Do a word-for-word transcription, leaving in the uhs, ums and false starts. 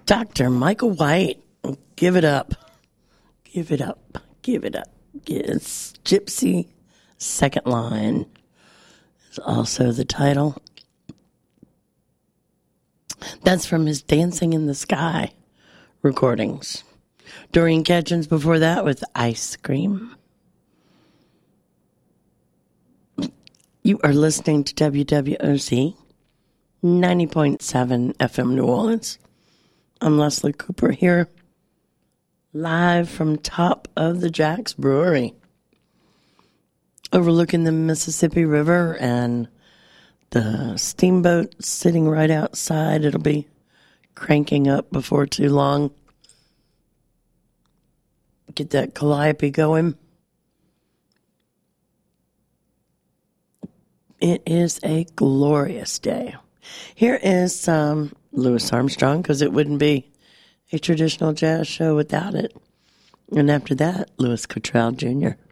Doctor Michael White, give it up. Give it up. Give it up. It's Gypsy Second Line is also the title. That's from his Dancing in the Sky recordings. Dorian Ketchens before that with Ice Cream. You are listening to W W O C ninety point seven F M New Orleans. I'm Leslie Cooper here, live from top of the Jack's Brewery, overlooking the Mississippi River and the steamboat sitting right outside. It'll be cranking up before too long. Get that calliope going. It is a glorious day. Here is um, Louis Armstrong, because it wouldn't be a traditional jazz show without it. And after that, Louis Cottrell Junior